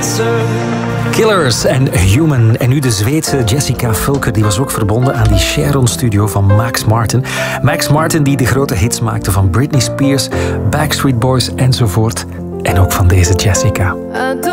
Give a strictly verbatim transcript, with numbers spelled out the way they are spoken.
answer. Killers en Human. En nu de Zweedse Jessica Fulker, die was ook verbonden aan die Sharon-studio van Max Martin. Max Martin die de grote hits maakte van Britney Spears, Backstreet Boys enzovoort. En ook van deze Jessica.